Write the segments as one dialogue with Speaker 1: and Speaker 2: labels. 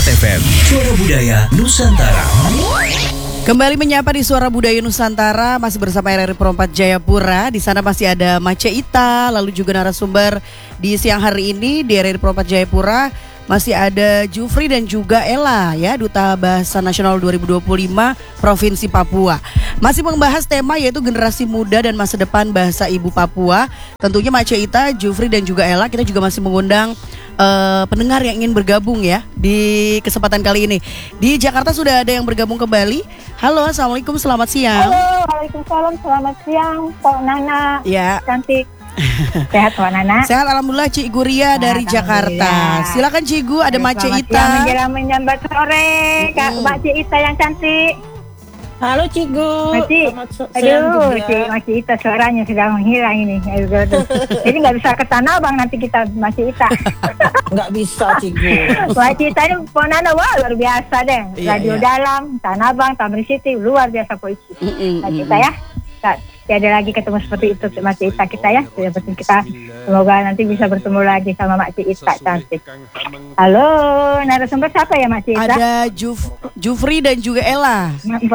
Speaker 1: FM, Suara Budaya Nusantara.
Speaker 2: Kembali menyapa di Suara Budaya Nusantara, masih bersama RRI Pro 4 Jayapura. Di sana masih ada Mace Ita, lalu juga narasumber di siang hari ini di RRI Pro 4 Jayapura masih ada Jufri dan juga Ella ya, Duta Bahasa Nasional 2025 Provinsi Papua. Masih membahas tema yaitu generasi muda dan masa depan bahasa ibu Papua. Tentunya Mace Ita, Jufri dan juga Ella, kita juga masih mengundang pendengar yang ingin bergabung ya di kesempatan kali ini. Di Jakarta sudah ada yang bergabung kembali. Halo, assalamualaikum, selamat siang.
Speaker 3: Halo, waalaikumsalam, selamat siang, Pak Nana.
Speaker 2: Ya.
Speaker 3: Cantik. Sehat Pak Nana?
Speaker 2: Sehat, alhamdulillah. Cik Guria dari Jakarta. Silakan Cik Gu, ada Mace Ita.
Speaker 3: Menjelang menyambat sore, Kak Mace Ita yang cantik.
Speaker 4: Halo Cigu.
Speaker 3: Aduh, Mace Ita suaranya sudah menghilang ini. Jadi nggak bisa ke Tanah Abang nanti kita Mace Ita.
Speaker 4: Nggak bisa Cigu.
Speaker 3: Mace Ita ini Pak Nana, wah luar biasa deh. Radio Dalam, Tanah Abang, Tamrin City, luar biasa Pak Ici. Mace Ita ya. Tiada lagi ketemu seperti itu Mace Ita kita ya. Yang penting kita semoga nanti bisa bertemu lagi sama Mace Ita cantik. Halo, narasumber siapa ya Mace Ita?
Speaker 2: Ada Jufri dan juga Ella.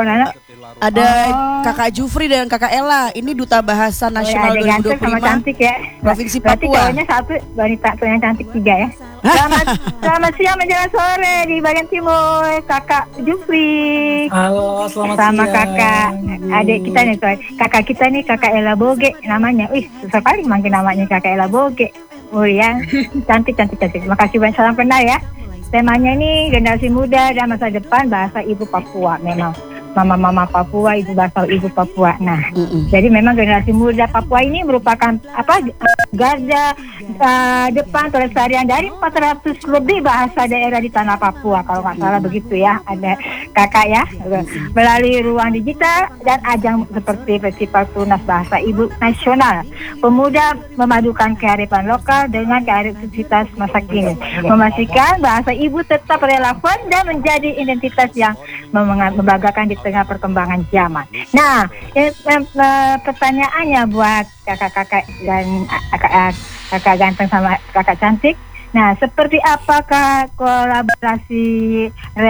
Speaker 2: Ada Kakak Jufri dan Kakak Ella. Ini Duta Bahasa Nasional 2025
Speaker 3: sama cantik ya.
Speaker 2: Provinsi Papua.
Speaker 3: Berarti cowoknya satu, wanita yang cantik tiga ya. Selamat siang menjelang sore di bagian timur, Kakak Jufri.
Speaker 4: Halo, selamat
Speaker 3: sama
Speaker 4: siang.
Speaker 3: kakak adik kita nih, kakak kita nih Kakak Ella Boge namanya. Susah kali manggil namanya Kakak Ella Boge. Oh ya, cantik. Makasih banyak, salam kenal ya. Temanya ini generasi muda dan masa depan bahasa ibu Papua. Memang mama Papua, ibu bahasa ibu Papua. Nah, jadi memang generasi muda Papua ini merupakan garda depan pelestarian dari 400 lebih bahasa daerah di tanah Papua, kalau nggak salah begitu ya. Ada kakak ya, melalui ruang digital dan ajang seperti Festival Tunas Bahasa Ibu Nasional. Pemuda memadukan kearifan lokal dengan kreativitas masa kini, memastikan bahasa ibu tetap relevan dan menjadi identitas yang membanggakan di tengah perkembangan zaman. Nah, pertanyaannya buat kakak-kakak dan kakak ganteng sama kakak cantik. Nah, seperti apakah kolaborasi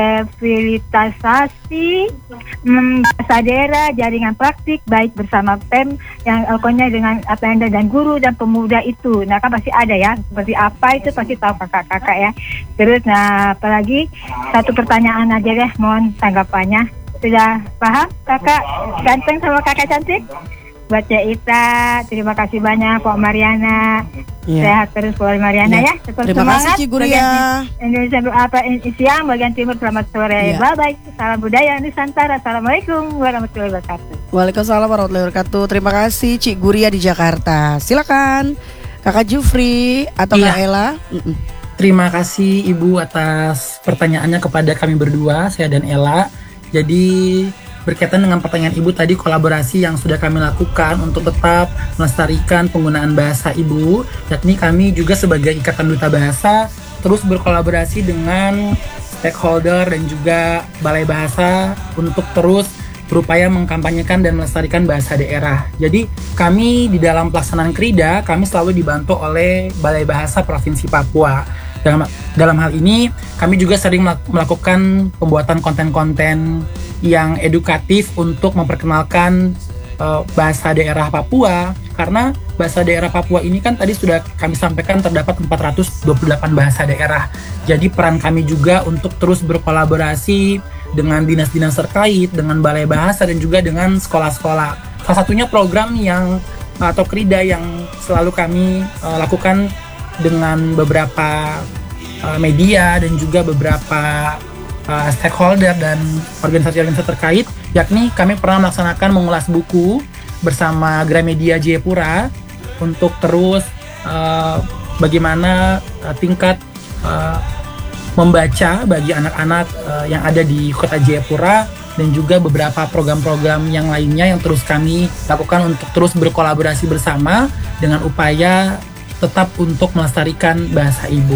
Speaker 3: revitalisasi bahasa daerah, jaringan praktik baik bersama PEM yang pokoknya dengan Apenda dan guru dan pemuda itu. Nah, kan pasti ada ya. Seperti apa itu pasti tahu kakak-kakak ya. Terus, nah apalagi satu pertanyaan aja deh, mohon tanggapannya. Sudah paham kakak ganteng sama kakak cantik? Buat Ita, terima kasih banyak Pak Mariana. Sehat terus Pak Mariana ya.
Speaker 2: Terima kasih Cik Guria.
Speaker 3: Indonesia siang bagian timur, selamat sore. Bye-bye. Salam budaya Nusantara. Assalamualaikum warahmatullahi wabarakatuh.
Speaker 2: Waalaikumsalam warahmatullahi wabarakatuh. Terima kasih Cik Guria di Jakarta. Silakan Kakak Jufri atau Kak Ella.
Speaker 4: Terima kasih Ibu atas pertanyaannya kepada kami berdua, saya dan Ella. Jadi berkaitan dengan pertanyaan Ibu tadi, kolaborasi yang sudah kami lakukan untuk tetap melestarikan penggunaan bahasa Ibu, yakni kami juga sebagai Ikatan Duta Bahasa terus berkolaborasi dengan stakeholder dan juga Balai Bahasa untuk terus berupaya mengkampanyekan dan melestarikan bahasa daerah. Jadi kami di dalam pelaksanaan Krida, kami selalu dibantu oleh Balai Bahasa Provinsi Papua. Dalam hal ini, kami juga sering melakukan pembuatan konten-konten yang edukatif untuk memperkenalkan bahasa daerah Papua. Karena bahasa daerah Papua ini kan tadi sudah kami sampaikan terdapat 428 bahasa daerah. Jadi peran kami juga untuk terus berkolaborasi dengan dinas-dinas terkait, dengan Balai Bahasa dan juga dengan sekolah-sekolah. Salah satunya program yang atau Krida yang selalu kami lakukan dengan beberapa media dan juga beberapa stakeholder dan organisasi-organisasi terkait, yakni kami pernah melaksanakan mengulas buku bersama Gramedia Jayapura untuk terus bagaimana tingkat membaca bagi anak-anak yang ada di kota Jayapura dan juga beberapa program-program yang lainnya yang terus kami lakukan untuk terus berkolaborasi bersama dengan upaya tetap untuk melestarikan bahasa ibu.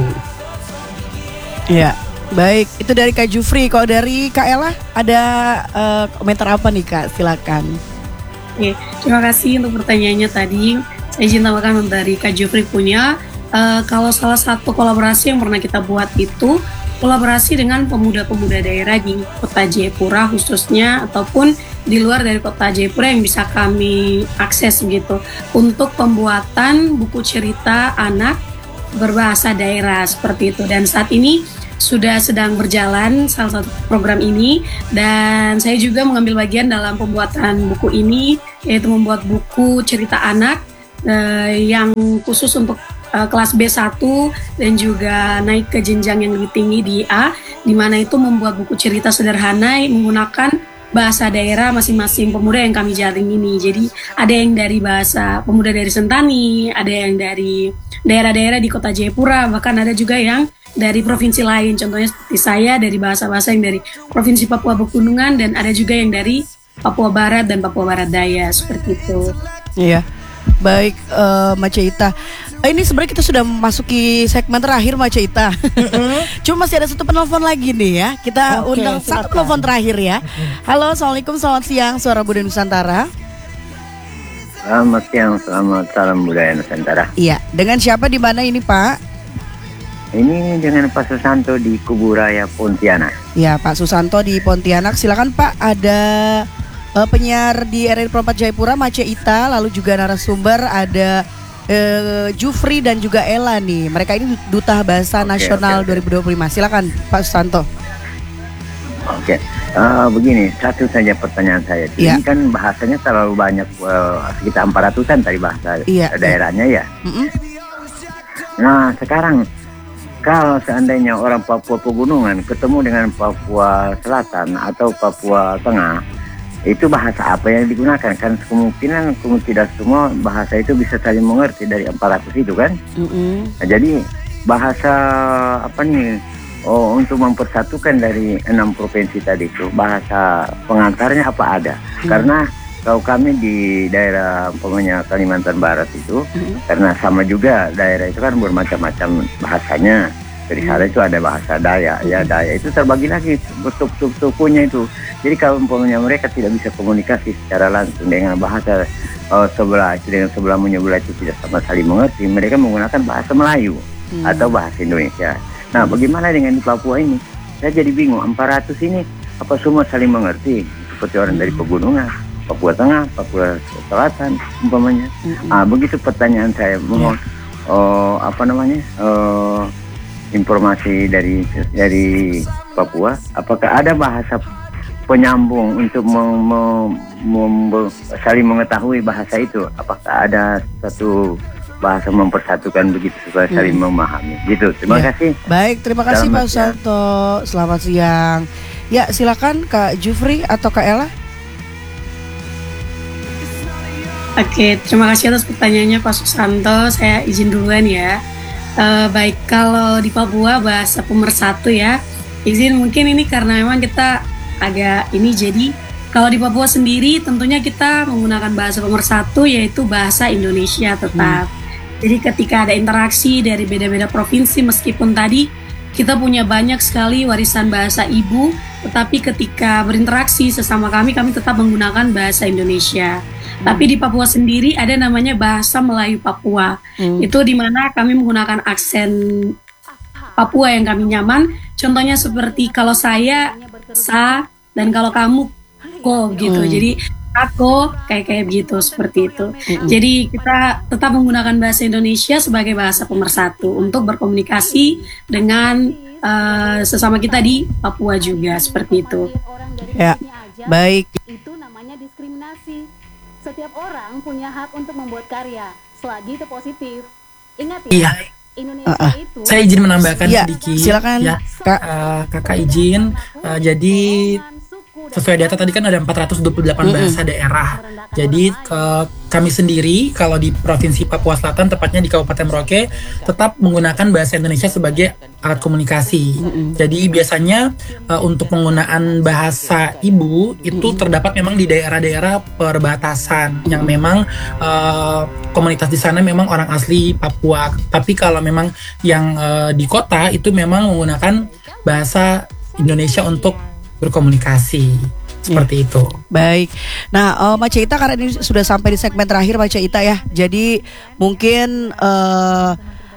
Speaker 2: Ya, baik. Itu dari Kak Jufri. Kalau dari Kak Ella, ada komentar apa nih Kak? Silakan.
Speaker 5: Terima kasih untuk pertanyaannya tadi. Saya izin tambahkan dari Kak Jufri punya. Kalau salah satu kolaborasi yang pernah kita buat itu kolaborasi dengan pemuda-pemuda daerah di Kota Jayapura khususnya, ataupun di luar dari Kota Jayapura yang bisa kami akses gitu, untuk pembuatan buku cerita anak berbahasa daerah seperti itu. Dan saat ini sudah sedang berjalan salah satu program ini, dan saya juga mengambil bagian dalam pembuatan buku ini, yaitu membuat buku cerita anak yang khusus untuk kelas B1 dan juga naik ke jenjang yang lebih tinggi di A, di mana itu membuat buku cerita sederhana menggunakan bahasa daerah masing-masing pemuda yang kami jaring ini. Jadi ada yang dari bahasa pemuda dari Sentani, ada yang dari daerah-daerah di Kota Jayapura, bahkan ada juga yang dari provinsi lain. Contohnya seperti saya dari bahasa-bahasa yang dari Provinsi Papua Pegunungan, dan ada juga yang dari Papua Barat dan Papua Barat Daya, seperti itu.
Speaker 2: Iya. Baik, Mace Ita. Ini sebenarnya kita sudah memasuki segmen terakhir, Mace Ita. Cuma masih ada satu penelpon lagi nih ya. Kita undang satu penelpon terakhir ya. Halo, assalamualaikum, selamat siang, Suara Budaya Nusantara.
Speaker 6: Selamat siang, selamat salam budaya Nusantara.
Speaker 2: Iya, dengan siapa di mana ini, Pak?
Speaker 6: Ini dengan Pak Susanto di Kuburaya, Pontianak.
Speaker 2: Ya, Pak Susanto di Pontianak. Silakan Pak, ada penyiar di RRI Pro 4 Jayapura, Mace Ita, lalu juga narasumber ada Jufri dan juga Ella nih. Mereka ini Duta Bahasa Nasional 2025. Silakan Pak Susanto.
Speaker 6: Begini, satu saja pertanyaan saya. Ini kan bahasanya terlalu banyak, sekitar 400-an tadi bahasa daerahnya ya. Nah, sekarang kalau seandainya orang Papua Pegunungan ketemu dengan Papua Selatan atau Papua Tengah, itu bahasa apa yang digunakan? Kan kemungkinan tidak semua bahasa itu bisa saling mengerti dari 400 itu kan. Nah, jadi bahasa apa nih untuk mempersatukan dari 6 provinsi tadi itu, bahasa pengantarnya apa ada? Karena kalau kami di daerah Kalimantan Barat itu, karena sama juga daerah itu kan bermacam-macam bahasanya. Jadi sana itu ada bahasa Daya, ya Daya itu terbagi lagi sukunya itu. Jadi kalau mereka tidak bisa komunikasi secara langsung dengan bahasa sebelah itu dengan sebelah menyebelah itu tidak sama saling mengerti, mereka menggunakan bahasa Melayu atau bahasa Indonesia. Nah, bagaimana dengan di Papua ini? Saya jadi bingung, 400 ini apa semua saling mengerti seperti orang dari pegunungan, Papua Tengah, Papua Selatan umpamanya. Begitu pertanyaan saya, mohon informasi dari Papua, apakah ada bahasa penyambung untuk saling mengetahui bahasa itu? Apakah ada satu bahasa mempersatukan begitu supaya saling memahami? Gitu. Terima kasih.
Speaker 2: Baik, terima kasih Pak Susanto. Selamat siang. Ya, silakan Kak Jufri atau Kak Ella.
Speaker 5: Oke, terima kasih atas pertanyaannya Pak Susanto. Saya izin duluan ya. Baik, kalau di Papua bahasa pemersatu ya, izin mungkin ini karena memang kita agak ini, jadi kalau di Papua sendiri tentunya kita menggunakan bahasa pemersatu yaitu bahasa Indonesia tetap. Jadi ketika ada interaksi dari beda-beda provinsi, meskipun tadi kita punya banyak sekali warisan bahasa ibu, tetapi ketika berinteraksi sesama kami tetap menggunakan bahasa Indonesia. Tapi di Papua sendiri ada namanya bahasa Melayu Papua. Itu dimana kami menggunakan aksen Papua yang kami nyaman. Contohnya seperti kalau saya sa, dan kalau kamu ko gitu. Jadi aku kayak begitu, seperti itu. Jadi kita tetap menggunakan bahasa Indonesia sebagai bahasa pemersatu untuk berkomunikasi dengan sesama kita di Papua juga, seperti itu.
Speaker 2: Ya, baik.
Speaker 7: Itu namanya diskriminasi. Setiap orang punya hak untuk membuat karya selagi itu positif. Ingat ya, Indonesia itu.
Speaker 4: Saya izin menambahkan sedikit.
Speaker 2: Silakan.
Speaker 4: Ya, Kakak izin. Jadi sesuai data tadi kan ada 428 bahasa daerah. Jadi kami sendiri kalau di Provinsi Papua Selatan, tepatnya di Kabupaten Merauke, tetap menggunakan bahasa Indonesia sebagai alat komunikasi. Jadi biasanya untuk penggunaan bahasa ibu itu terdapat memang di daerah-daerah perbatasan yang memang komunitas di sana memang orang asli Papua. Tapi kalau memang yang di kota itu memang menggunakan bahasa Indonesia untuk berkomunikasi. Seperti itu.
Speaker 2: Baik. Nah, Mace Ita, karena ini sudah sampai di segmen terakhir Mace Ita ya. Jadi mungkin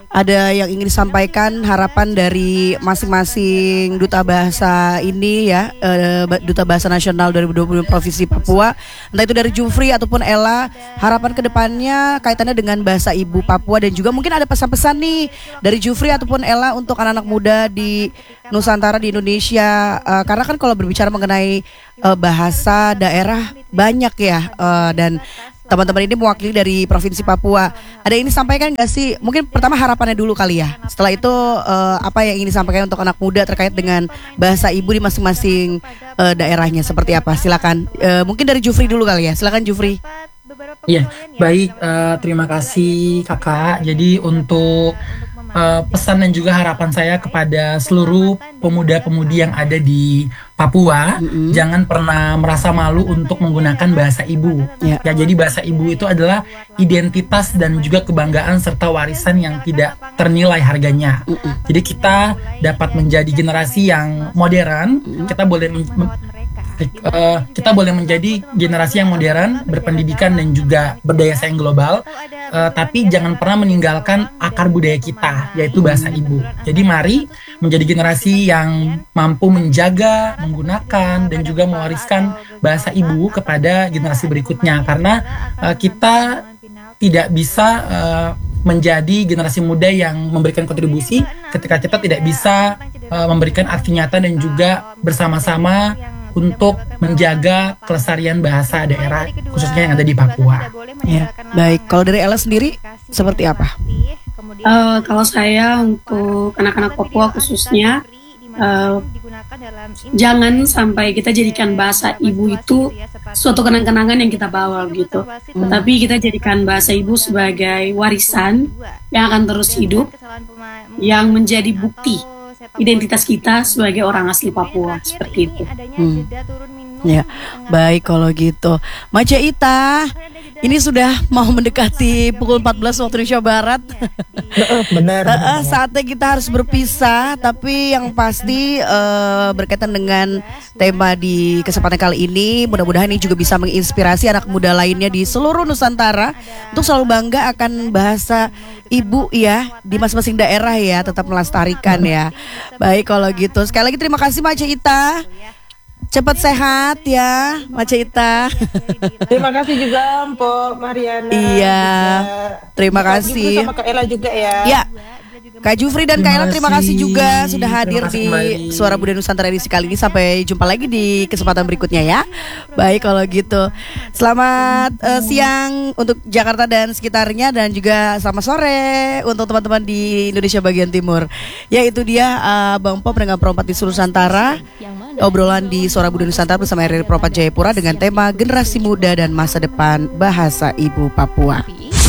Speaker 2: ada yang ingin disampaikan, harapan dari masing-masing duta bahasa ini ya, Duta Bahasa Nasional 2020 Provinsi Papua, entah itu dari Jufri ataupun Ella, harapan kedepannya kaitannya dengan bahasa ibu Papua, dan juga mungkin ada pesan-pesan nih dari Jufri ataupun Ella untuk anak-anak muda di Nusantara, di Indonesia, karena kan kalau berbicara mengenai bahasa daerah banyak ya, dan teman-teman ini mewakili dari Provinsi Papua. Ada yang disampaikan nggak sih? Mungkin pertama harapannya dulu kali ya. Setelah itu apa yang ingin disampaikan untuk anak muda terkait dengan bahasa ibu di masing-masing daerahnya seperti apa? Silakan. Mungkin dari Jufri dulu kali ya. Silakan Jufri.
Speaker 4: Iya, baik. Terima kasih kakak. Jadi untuk pesan dan juga harapan saya kepada seluruh pemuda-pemudi yang ada di Papua, jangan pernah merasa malu untuk menggunakan bahasa ibu. Ya, jadi bahasa ibu itu adalah identitas dan juga kebanggaan serta warisan yang tidak ternilai harganya. Jadi kita dapat menjadi generasi yang modern, kita boleh menjadi generasi yang modern, berpendidikan dan juga berdaya saing global, tapi jangan pernah meninggalkan akar budaya kita, yaitu bahasa ibu. Jadi mari menjadi generasi yang mampu menjaga, menggunakan dan juga mewariskan bahasa ibu kepada generasi berikutnya, karena kita tidak bisa menjadi generasi muda yang memberikan kontribusi ketika kita tidak bisa memberikan arti nyata dan juga bersama-sama untuk menjaga kelestarian bahasa daerah khususnya yang ada di Papua.
Speaker 2: Ya, baik. Kalau dari Ella sendiri seperti apa?
Speaker 5: Kalau saya untuk anak-anak Papua khususnya, jangan sampai kita jadikan bahasa ibu itu suatu kenang-kenangan yang kita bawa gitu. Tapi kita jadikan bahasa ibu sebagai warisan yang akan terus hidup, yang menjadi bukti identitas kita sebagai orang asli Papua, seperti itu.
Speaker 2: Ya, baik kalau gitu. Mace Ita, ini sudah mau mendekati pukul 14 waktu Indonesia Barat.
Speaker 8: Benar.
Speaker 2: Saatnya kita harus berpisah, tapi yang pasti berkaitan dengan tema di kesempatan kali ini, mudah-mudahan ini juga bisa menginspirasi anak muda lainnya di seluruh Nusantara untuk selalu bangga akan bahasa ibu ya di masing-masing daerah ya, tetap melestarikan ya. Baik kalau gitu, sekali lagi terima kasih Mace Ita. Cepat sehat ya, Mace Ita.
Speaker 8: Terima kasih juga Mpok Mariana.
Speaker 2: Iya, terima kasih.
Speaker 8: Sama Kak Ella juga ya.
Speaker 2: Ya, Kak Jufri dan Kak Ella terima kasih juga sudah hadir di
Speaker 4: kembali.
Speaker 2: Suara Budaya Nusantara edisi kali ini. Sampai jumpa lagi di kesempatan berikutnya ya. Baik kalau gitu, selamat siang untuk Jakarta dan sekitarnya, dan juga selamat sore untuk teman-teman di Indonesia bagian timur. Ya itu dia Bang Pop dengan Perompat di seluruh Nusantara. Obrolan di Suara Budaya Nusantara bersama RRI Perompat Jayapura dengan tema Generasi Muda dan Masa Depan Bahasa Ibu Papua.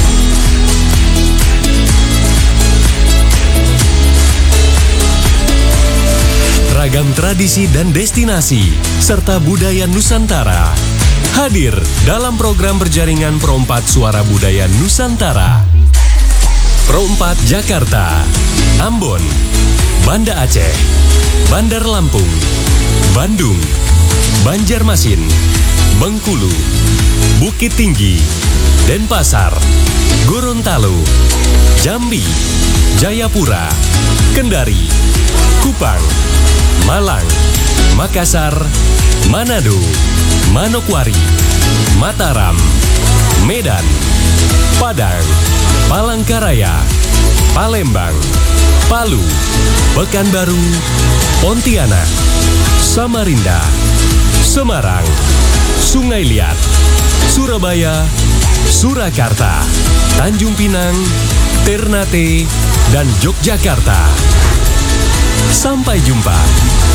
Speaker 9: Ragam tradisi dan destinasi serta budaya Nusantara hadir dalam program berjaringan Perompat Suara Budaya Nusantara. Perompat Jakarta, Ambon, Banda Aceh, Bandar Lampung, Bandung, Banjarmasin, Bengkulu, Bukit Tinggi, Denpasar, Gorontalo, Jambi, Jayapura, Kendari, Kupang, Malang, Makassar, Manado, Manokwari, Mataram, Medan, Padang, Palangkaraya, Palembang, Palu, Pekanbaru, Pontianak, Samarinda, Semarang, Sungai Liat, Surabaya, Surakarta, Tanjung Pinang, Ternate, dan Yogyakarta. Sampai jumpa.